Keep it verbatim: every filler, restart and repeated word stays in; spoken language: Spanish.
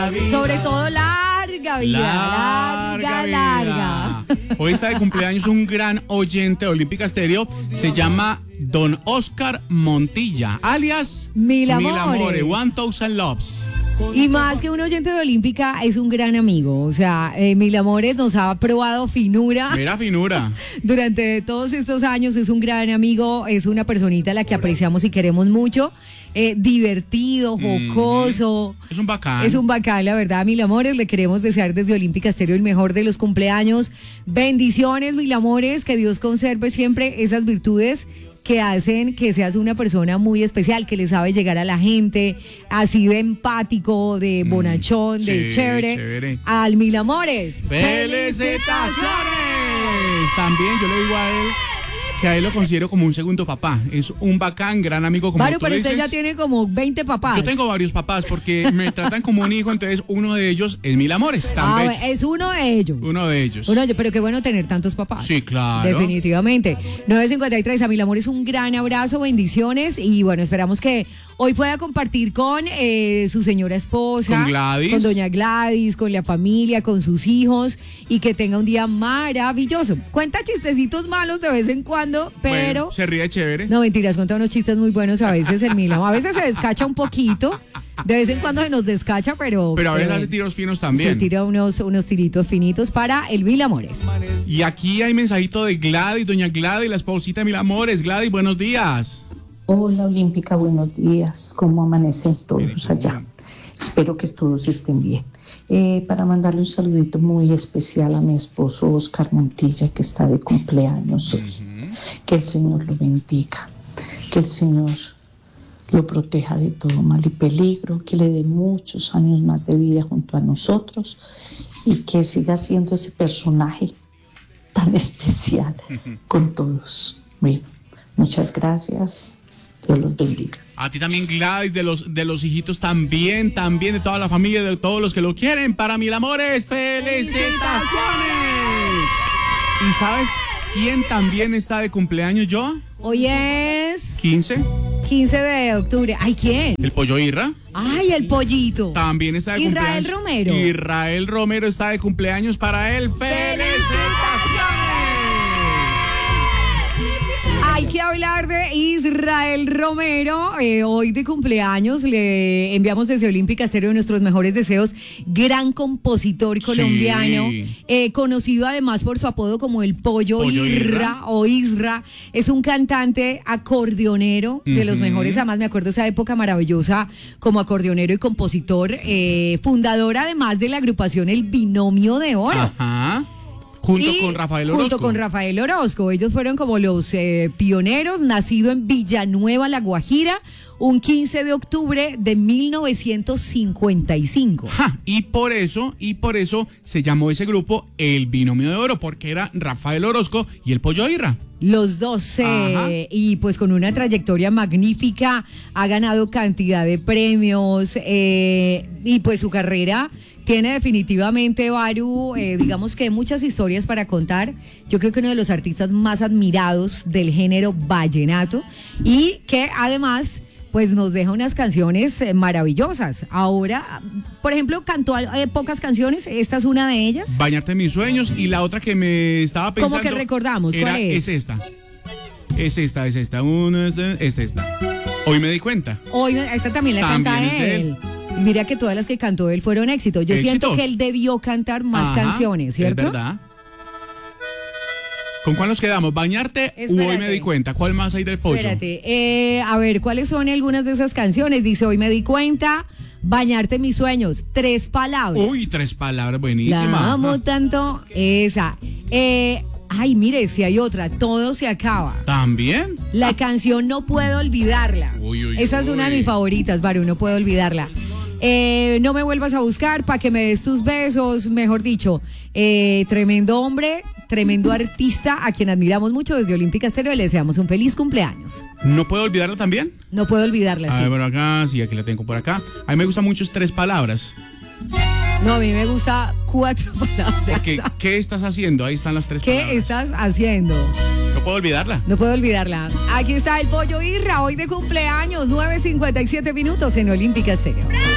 Sobre todo larga vida, larga, larga. larga. Hoy está de cumpleaños un gran oyente de Olímpica Estéreo. Se llama Don Oscar Montilla, alias Mil Amores. Mil Amores, One Thousand Loves. Y más que un oyente de Olímpica, es un gran amigo. O sea, eh, Mil Amores nos ha probado finura. Mira finura. Durante todos estos años es un gran amigo, es una personita a la que apreciamos y queremos mucho. Eh, divertido, jocoso. Mm, es un bacán. Es un bacán, la verdad, Mil Amores. Le queremos desear desde Olímpica Estéreo el mejor de los cumpleaños. Bendiciones, Mil Amores. Que Dios conserve siempre esas virtudes que hacen que seas una persona muy especial, que le sabe llegar a la gente, así de empático, de bonachón, mm, de sí, chévere. chévere. Al Mil Amores. ¡Felicitaciones! También yo le digo a él que a él lo considero como un segundo papá. Es un bacán, gran amigo, como Mario, tú pero dices. usted ya tiene como veinte papás. Yo tengo varios papás porque me tratan como un hijo, entonces uno de ellos es Mil Amores. Tan ah, bello. Es uno de ellos. Uno de ellos. Uno, pero qué bueno tener tantos papás. Sí, claro. Definitivamente. nueve cincuenta y tres, a Mil Amores un gran abrazo, bendiciones y bueno, esperamos que hoy pueda compartir con eh, su señora esposa. Con Gladys. Con doña Gladys, con la familia, con sus hijos y que tenga un día maravilloso. Cuenta chistecitos malos de vez en cuando, pero... Bueno, se ríe chévere. No, mentiras, cuenta unos chistes muy buenos a veces el Mil Amores. A veces se descacha un poquito, de vez en cuando se nos descacha, pero... Pero a veces pero, hace tiros finos también. Se tira unos, unos tiritos finitos para el Mil Amores. Y aquí hay mensajito de Gladys, doña Gladys, la esposita de Mil Amores. Gladys, buenos días. Hola Olímpica, buenos días. ¿Cómo amanecen todos allá? Espero que todos estén bien. Eh, para mandarle un saludito muy especial a mi esposo Oscar Montilla, que está de cumpleaños hoy. Uh-huh. Que el Señor lo bendiga, que el Señor lo proteja de todo mal y peligro, que le dé muchos años más de vida junto a nosotros y que siga siendo ese personaje tan especial uh-huh. con todos. Bueno, muchas gracias. Dios los bendiga. A ti también, Gladys, de los, de los hijitos también, también de toda la familia, de todos los que lo quieren. Para Mil Amores, felicitaciones. ¿Y sabes quién también está de cumpleaños, yo? Hoy es... quince. quince de octubre. ¿Ay, quién? El Pollo Irra. Ay, el pollito. También está de Israel cumpleaños. Romero. Israel Romero está de cumpleaños para él. ¡Felicitaciones! Hay que hablar de Israel Romero, eh, hoy de cumpleaños, le enviamos desde Olímpica Estéreo nuestros mejores deseos, gran compositor colombiano, sí. eh, conocido además por su apodo como el Pollo, Pollo Irra, Irra o Isra, es un cantante acordeonero de uh-huh. los mejores, además me acuerdo esa época maravillosa como acordeonero y compositor, eh, fundador además de la agrupación El Binomio de Oro. Ajá. Junto y con Rafael Orozco. Junto con Rafael Orozco. Ellos fueron como los eh, pioneros, nacido en Villanueva, La Guajira, un quince de octubre de mil novecientos cincuenta y cinco. Ja, y por eso, y por eso se llamó ese grupo El Binomio de Oro, porque era Rafael Orozco y el Pollo Irra. Los dos, eh, y pues con una trayectoria magnífica, ha ganado cantidad de premios, eh, y pues su carrera tiene definitivamente, Baru, eh, digamos que muchas historias para contar. Yo creo que uno de los artistas más admirados del género vallenato y que además pues nos deja unas canciones eh, maravillosas. Ahora, por ejemplo, cantó eh, pocas canciones, esta es una de ellas. Bañarte en mis sueños, y la otra que me estaba pensando... ¿Cómo que recordamos? ¿Cuál era, es? Es esta. Es esta, es esta. Una, es esta, esta. Hoy me di cuenta. Hoy, esta también la también canta es él. Mira que todas las que cantó él fueron éxitos. Yo ¿Éxitos? Siento que él debió cantar más Ajá, canciones, ¿cierto? Es verdad. ¿Con cuál nos quedamos? ¿Bañarte Espérate. o Hoy me di cuenta? ¿Cuál más hay del Pollo? Espérate, eh, a ver, ¿cuáles son algunas de esas canciones? Dice, Hoy me di cuenta, Bañarte en mis sueños, Tres palabras. Uy, Tres palabras, buenísima. La amo tanto, esa. Eh, ay, mire, si hay otra, Todo se acaba. ¿También? La canción No puedo olvidarla. Uy, uy, esa es una de mis favoritas, Baru, No puedo olvidarla. Eh, no me vuelvas a buscar, Pa' que me des tus besos, mejor dicho, eh, tremendo hombre, tremendo artista, a quien admiramos mucho desde Olímpica Estéreo, y le deseamos un feliz cumpleaños. ¿No puedo olvidarla también? No puedo olvidarla, a sí. ver, por acá, sí, aquí la tengo por acá. A mí me gustan mucho Tres palabras. No, a mí me gusta Cuatro palabras. ¿Qué, ¿Qué estás haciendo? Ahí están las tres ¿Qué palabras. estás haciendo? No puedo olvidarla. No puedo olvidarla. Aquí está el Pollo Irra, hoy de cumpleaños, nueve cincuenta y siete minutos en Olímpica Estéreo.